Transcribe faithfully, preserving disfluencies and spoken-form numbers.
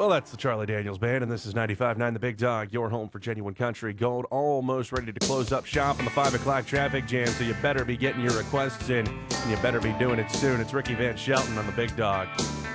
Well, that's the Charlie Daniels Band, and this is ninety-five point nine The Big Dog, your home for genuine country gold. Almost ready to close up shop on the five o'clock traffic jam, so you better be getting your requests in, and you better be doing it soon. It's Ricky Van Shelton on The Big Dog.